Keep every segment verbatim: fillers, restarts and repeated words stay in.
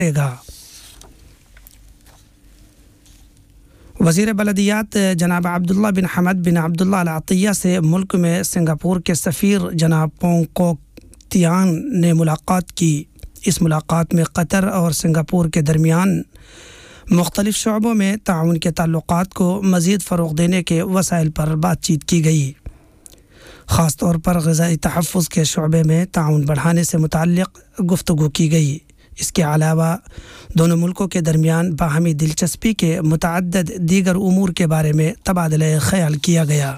گا۔ وزیر بلدیات جناب عبداللہ بن حمد بن عبداللہ العطیہ سے ملک میں سنگاپور کے سفیر جناب پونگ کوک تیان نے ملاقات کی۔ اس ملاقات میں قطر اور سنگاپور کے درمیان مختلف شعبوں میں تعاون کے تعلقات کو مزید فروغ دینے کے وسائل پر بات چیت کی گئی۔ خاص طور پر غذائی تحفظ کے شعبے میں تعاون بڑھانے سے متعلق گفتگو کی گئی۔ اس کے علاوہ دونوں ملکوں کے درمیان باہمی دلچسپی کے متعدد دیگر امور کے بارے میں تبادلہ خیال کیا گیا۔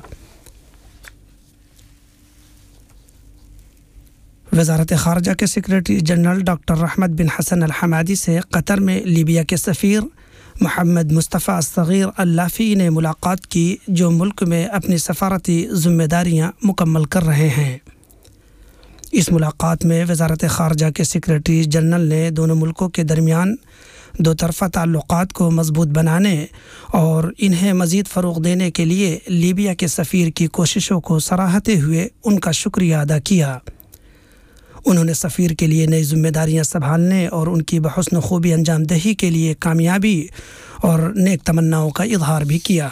وزارت خارجہ کے سیکریٹری جنرل ڈاکٹر رحمت بن حسن الحمادی سے قطر میں لیبیا کے سفیر محمد مصطفیٰ الصغیر اللافی نے ملاقات کی، جو ملک میں اپنی سفارتی ذمہ داریاں مکمل کر رہے ہیں۔ اس ملاقات میں وزارت خارجہ کے سیکریٹری جنرل نے دونوں ملکوں کے درمیان دو طرفہ تعلقات کو مضبوط بنانے اور انہیں مزید فروغ دینے کے لیے لیبیا کے سفیر کی کوششوں کو سراہتے ہوئے ان کا شکریہ ادا کیا۔ انہوں نے سفیر کے لیے نئی ذمہ داریاں سنبھالنے اور ان کی بحسن خوبی انجام دہی کے لیے کامیابی اور نیک تمناؤں کا اظہار بھی کیا۔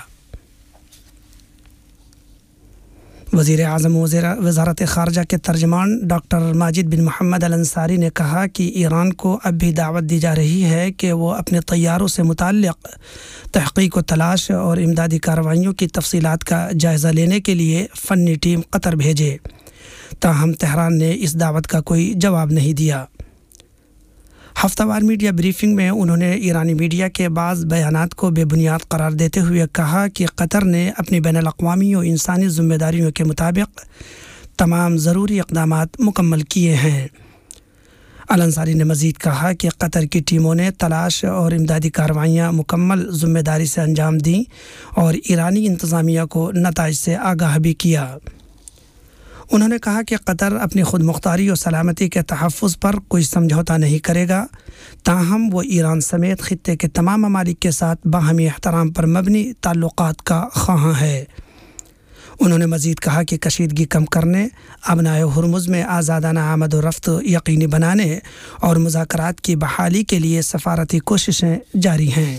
وزیر اعظم وزارت خارجہ کے ترجمان ڈاکٹر ماجد بن محمد الانصاری نے کہا کہ ایران کو اب بھی دعوت دی جا رہی ہے کہ وہ اپنے طیاروں سے متعلق تحقیق و تلاش اور امدادی کارروائیوں کی تفصیلات کا جائزہ لینے کے لیے فنی ٹیم قطر بھیجے، تاہم تہران نے اس دعوت کا کوئی جواب نہیں دیا۔ ہفتہ وار میڈیا بریفنگ میں انہوں نے ایرانی میڈیا کے بعض بیانات کو بے بنیاد قرار دیتے ہوئے کہا کہ قطر نے اپنی بین الاقوامی و انسانی ذمہ داریوں کے مطابق تمام ضروری اقدامات مکمل کیے ہیں۔ الانصاری نے مزید کہا کہ قطر کی ٹیموں نے تلاش اور امدادی کارروائیاں مکمل ذمہ داری سے انجام دیں اور ایرانی انتظامیہ کو نتائج سے آگاہ بھی کیا۔ انہوں نے کہا کہ قطر اپنی خود مختاری اور سلامتی کے تحفظ پر کوئی سمجھوتا نہیں کرے گا، تاہم وہ ایران سمیت خطے کے تمام ممالک کے ساتھ باہمی احترام پر مبنی تعلقات کا خواہاں ہے۔ انہوں نے مزید کہا کہ کشیدگی کم کرنے، ابنائے ہرمز میں آزادانہ آمد و رفت یقینی بنانے اور مذاکرات کی بحالی کے لیے سفارتی کوششیں جاری ہیں۔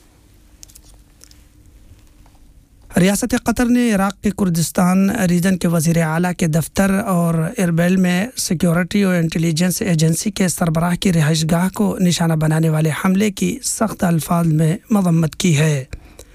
ریاست قطر نے عراق کے کردستان ریجن کے وزیر اعلیٰ کے دفتر اور اربیل میں سیکیورٹی اور انٹیلیجنس ایجنسی کے سربراہ کی رہائش گاہ کو نشانہ بنانے والے حملے کی سخت الفاظ میں مذمت کی ہے۔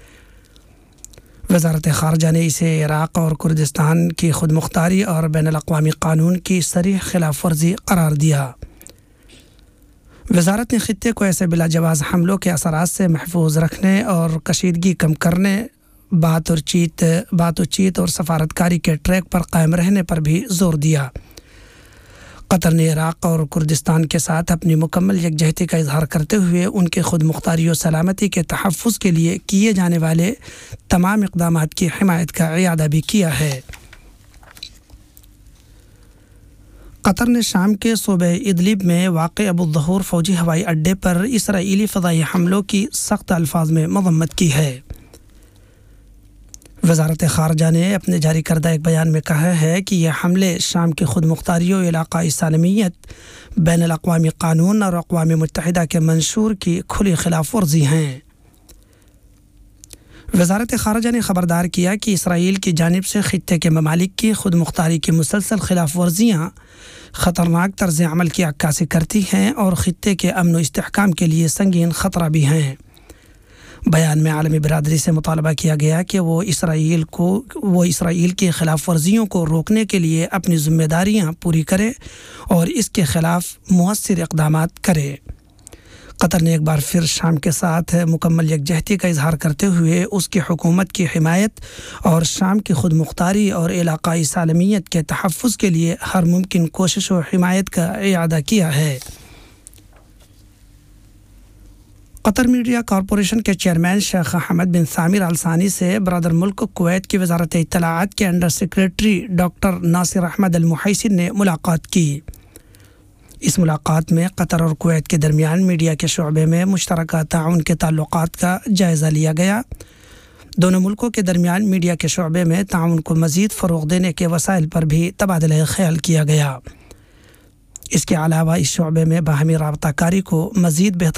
وزارت خارجہ نے اسے عراق اور کردستان کی خود مختاری اور بین الاقوامی قانون کی صریح خلاف ورزی قرار دیا۔ وزارت نے خطے کو ایسے بلا جواز حملوں کے اثرات سے محفوظ رکھنے اور کشیدگی کم کرنے، بات اور چیت بات و چیت اور سفارتکاری کے ٹریک پر قائم رہنے پر بھی زور دیا۔ قطر نے عراق اور کردستان کے ساتھ اپنی مکمل یکجہتی کا اظہار کرتے ہوئے ان کے خود مختاری و سلامتی کے تحفظ کے لیے کیے جانے والے تمام اقدامات کی حمایت کا اعادہ بھی کیا ہے۔ قطر نے شام کے صوبہ ادلب میں واقع ابو الظہور فوجی ہوائی اڈے پر اسرائیلی فضائی حملوں کی سخت الفاظ میں مذمت کی ہے۔ وزارت خارجہ نے اپنے جاری کردہ ایک بیان میں کہا ہے کہ یہ حملے شام کی خود مختاری و علاقائی سالمیت، بین الاقوامی قانون اور اقوام متحدہ کے منشور کی کھلی خلاف ورزی ہیں۔ وزارت خارجہ نے خبردار کیا کہ اسرائیل کی جانب سے خطے کے ممالک کی خود مختاری کی مسلسل خلاف ورزیاں خطرناک طرز عمل کی عکاسی کرتی ہیں اور خطے کے امن و استحکام کے لیے سنگین خطرہ بھی ہیں۔ بیان میں عالمی برادری سے مطالبہ کیا گیا کہ وہ اسرائیل کو وہ اسرائیل کی خلاف ورزیوں کو روکنے کے لیے اپنی ذمہ داریاں پوری کرے اور اس کے خلاف مؤثر اقدامات کرے۔ قطر نے ایک بار پھر شام کے ساتھ مکمل یکجہتی کا اظہار کرتے ہوئے اس کی حکومت کی حمایت اور شام کی خود مختاری اور علاقائی سالمیت کے تحفظ کے لیے ہر ممکن کوشش و حمایت کا اعادہ کیا ہے۔ قطر میڈیا کارپوریشن کے چیئرمین شیخ احمد بن ثامر آل ثانی سے برادر ملک کویت کی وزارت اطلاعات کے انڈر سیکریٹری ڈاکٹر ناصر احمد المحیسن نے ملاقات کی۔ اس ملاقات میں قطر اور کویت کے درمیان میڈیا کے شعبے میں مشترکہ تعاون کے تعلقات کا جائزہ لیا گیا۔ دونوں ملکوں کے درمیان میڈیا کے شعبے میں تعاون کو مزید فروغ دینے کے وسائل پر بھی تبادلہ خیال کیا گیا۔ اس کے علاوہ اس شعبے میں باہمی رابطہ کاری کو مزید بہتر